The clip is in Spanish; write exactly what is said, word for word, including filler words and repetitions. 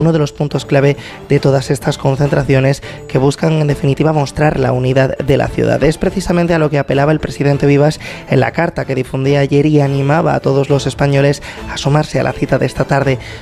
Uno de los puntos clave de todas estas concentraciones que buscan en definitiva mostrar la unidad de la ciudad. Es precisamente a lo que apelaba el presidente Vivas en la carta que difundía ayer y animaba a todos los españoles a sumarse a la cita de esta tarde.